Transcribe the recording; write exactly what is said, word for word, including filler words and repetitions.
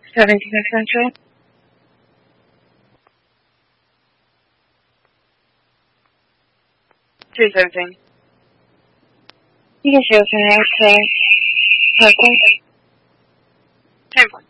Seventeen Central. Two seventeen. You can show us your name today. Okay. Ten.